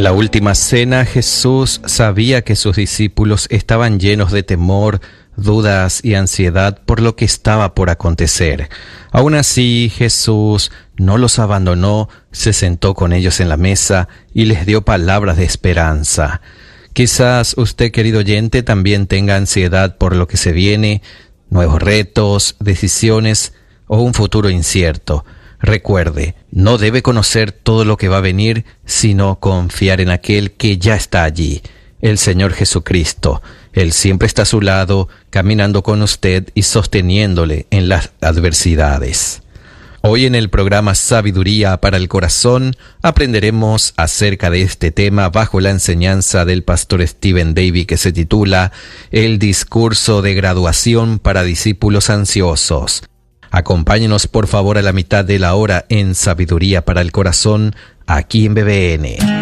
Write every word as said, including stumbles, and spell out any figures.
la última cena, Jesús sabía que sus discípulos estaban llenos de temor, dudas y ansiedad por lo que estaba por acontecer. Aún así, Jesús no los abandonó, se sentó con ellos en la mesa y les dio palabras de esperanza. Quizás usted, querido oyente, también tenga ansiedad por lo que se viene, nuevos retos, decisiones o un futuro incierto. Recuerde, no debe conocer todo lo que va a venir, sino confiar en aquel que ya está allí, el Señor Jesucristo. Él siempre está a su lado, caminando con usted y sosteniéndole en las adversidades. Hoy en el programa Sabiduría para el Corazón aprenderemos acerca de este tema bajo la enseñanza del pastor Stephen Davey, que se titula El discurso de graduación para discípulos ansiosos. Acompáñenos por favor a la mitad de la hora en Sabiduría para el Corazón, aquí en B B N.